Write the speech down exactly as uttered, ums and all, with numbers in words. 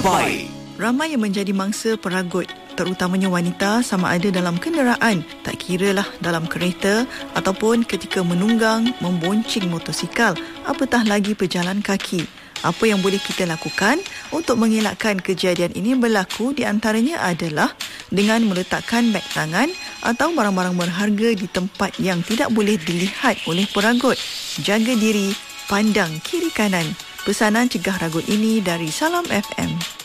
terbaik. Ramai yang menjadi mangsa peragut, terutamanya wanita, sama ada dalam kenderaan, tak kiralah dalam kereta ataupun ketika menunggang, membonceng motosikal, apatah lagi berjalan kaki. Apa yang boleh kita lakukan untuk mengelakkan kejadian ini berlaku? Di antaranya adalah dengan meletakkan beg tangan atau barang-barang berharga di tempat yang tidak boleh dilihat oleh peragut. Jaga diri, pandang kiri kanan. Pesanan Cegah Ragut ini dari Salam F M.